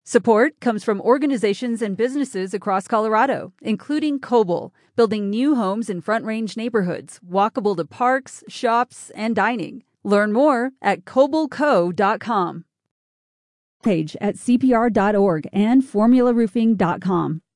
Support comes from organizations and businesses across Colorado, including Koble, building new homes in Front Range neighborhoods, walkable to parks, shops, and dining. Learn more at kobleco.com. Page at cpr.org and formularoofing.com.